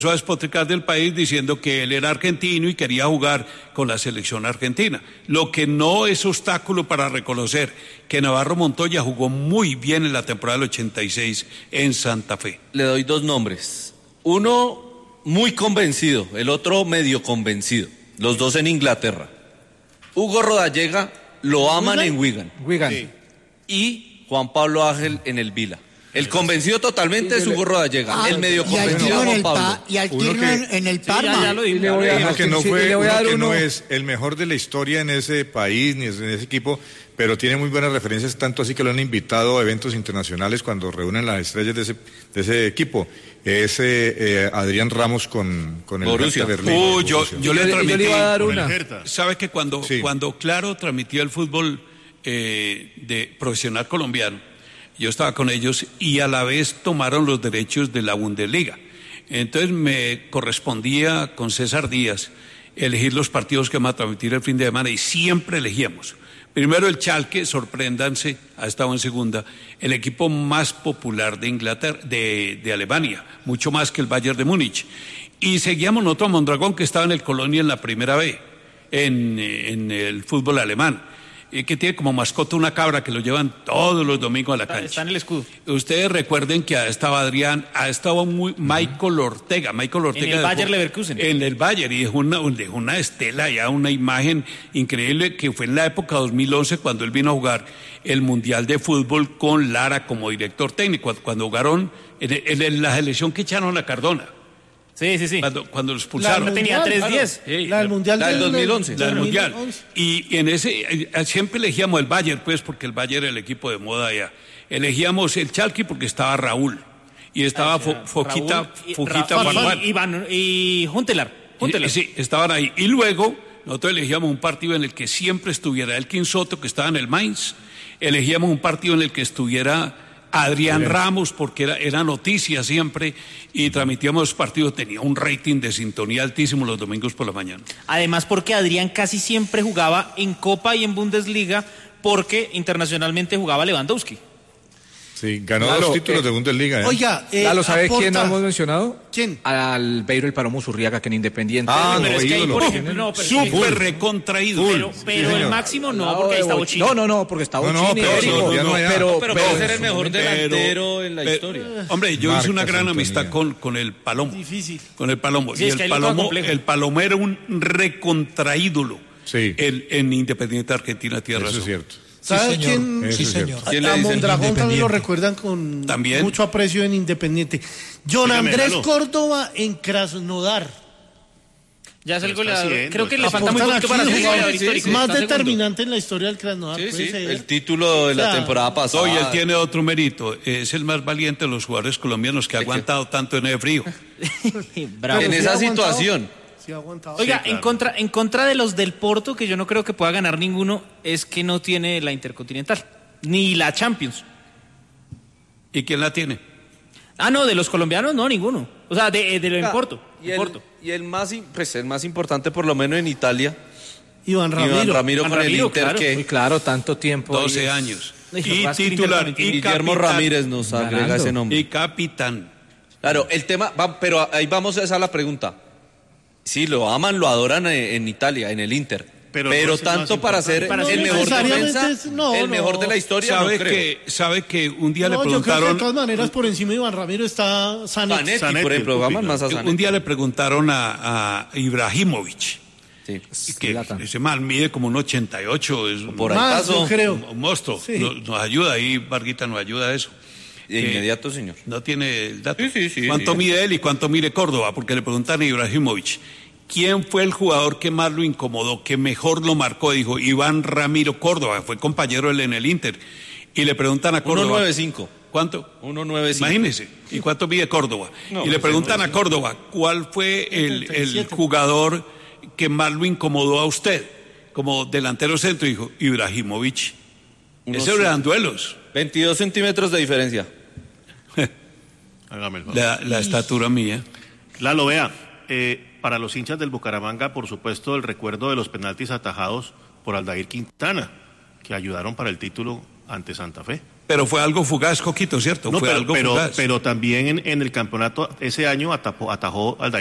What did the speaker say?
a despotricar del país diciendo que él era argentino y quería jugar con la selección argentina. Lo que no es obstáculo para reconocer que Navarro Montoya jugó muy bien en la temporada del 86 en Santa Fe. Le doy dos nombres. Uno muy convencido, el otro medio convencido. Los dos en Inglaterra. Hugo Rodallega lo aman en Wigan. Sí. Y Juan Pablo Ángel en el Vila. El convencido totalmente es Hugo Rodallega. El medio convencido es Juan Pablo. Y al Tino en el Parma. Uno que no es el mejor de la historia en ese país ni en ese equipo, pero tiene muy buenas referencias, tanto así que lo han invitado a eventos internacionales cuando reúnen las estrellas de ese equipo. Es Adrián Ramos con el Borussia. Hertha Berlín. Yo le transmití. Yo le iba a dar una. ¿Sabe que cuando Claro transmitía el fútbol de profesional colombiano, yo estaba con ellos y a la vez tomaron los derechos de la Bundesliga? Entonces me correspondía con César Díaz elegir los partidos que iban a transmitir el fin de semana y siempre elegíamos. Primero el Schalke, sorpréndanse, ha estado en segunda, el equipo más popular de Inglaterra, de Alemania, mucho más que el Bayern de Múnich. Y seguíamos nosotros a Mondragón, que estaba en el Colonia en la primera B, en el fútbol alemán, que tiene como mascota una cabra que lo llevan todos los domingos a la cancha. Está en el escudo. Ustedes recuerden que estaba Adrián, estaba Michael Ortega. En el Bayer Leverkusen. En el Bayer, y dejó una estela, ya una imagen increíble, que fue en la época 2011 cuando él vino a jugar el Mundial de Fútbol con Lara como director técnico, cuando jugaron en la selección que echaron a Cardona. Sí. Cuando lo expulsaron. Tenía 3-10. La del Mundial del 2011. La del Mundial. Y en ese, siempre elegíamos el Bayern, pues, porque el Bayern era el equipo de moda allá. Elegíamos el Schalke porque estaba Raúl. Y estaba Foquita Iván y Huntelaar. Sí, estaban ahí. Y luego, nosotros elegíamos un partido en el que siempre estuviera Elkin Soto, que estaba en el Mainz. Elegíamos un partido en el que estuviera Adrián Ramos, porque era noticia siempre, y transmitíamos los partidos, tenía un rating de sintonía altísimo los domingos por la mañana. Además porque Adrián casi siempre jugaba en Copa y en Bundesliga, porque internacionalmente jugaba Lewandowski. Sí, ganó 2 títulos de Bundesliga. Oiga, Lalo, ¿sabe quién no hemos mencionado? ¿Quién? Al Beiro El Palomo Zurriaga, que en Independiente. Pero es que ahí, por ejemplo, súper recontraído. Pero el máximo no, porque ahí está Bochini. No, porque está Bochini. Pero puede ser el mejor delantero en la historia. Hombre, yo hice una gran amistad con el Palomo. Difícil. Con el Palomo. Sí, y es que el Palomo era un recontraído en Independiente Argentina, tierra. Eso es cierto. ¿Sabe quién? Sí, señor. A Mondragón también lo recuerdan con mucho aprecio en Independiente. John Andrés Córdoba en Krasnodar. Ya es el goleador. Creo que le falta muy poquito para ser goleador histórico. Más determinante en la historia del Krasnodar. Sí, el título de la temporada pasada. Hoy él tiene otro mérito. Es el más valiente de los jugadores colombianos que ha aguantado tanto en el frío. En esa situación. Sí, aguantado. Oiga, sí, claro. en contra de los del Porto, que yo no creo que pueda ganar ninguno, es que no tiene la Intercontinental, ni la Champions. ¿Y quién la tiene? No, de los colombianos no, ninguno. O sea, de Porto. Y el más importante, por lo menos en Italia, Iván Ramiro con el Inter, claro. que... Muy claro, tanto tiempo. 12 años. Y titular. Y Guillermo Ramírez nos agrega ese nombre. Y capitán. Claro, el tema, pero ahí vamos a esa la pregunta. Sí, lo aman, lo adoran en Italia, en el Inter. Pero tanto para ser el mejor defensa, el mejor de la historia, no creo. Sabe que un día le preguntaron... Yo creo que de todas maneras por encima de Iván Ramiro está Zanetti, por ejemplo, aman más a Zanetti. Un día le preguntaron a Ibrahimovic, que ese man mide como un 88, es por ahí paso, creo. Un monstruo. Sí. Nos ayuda ahí, Varguita nos ayuda a eso. De inmediato, señor. No tiene el dato. Sí, ¿Cuánto mide él y cuánto mide Córdoba? Porque le preguntan a Ibrahimovic, ¿quién fue el jugador que más lo incomodó, que mejor lo marcó? Dijo Iván Ramiro Córdoba, fue compañero él en el Inter. Y le preguntan a Córdoba. 1.95. ¿Cuánto? 1.95. Imagínese. ¿Y cuánto mide Córdoba? Y le preguntan a Córdoba, ¿cuál fue el jugador que más lo incomodó a usted como delantero centro? Dijo Ibrahimovic. Esos eran duelos. 22 centímetros de diferencia. La estatura mía. Lalo, vea, para los hinchas del Bucaramanga, por supuesto, el recuerdo de los penaltis atajados por Aldair Quintana, que ayudaron para el título ante Santa Fe. Pero fue algo fugaz, Coquito, ¿cierto? No, fue algo fugaz. Pero también en el campeonato ese año atajó al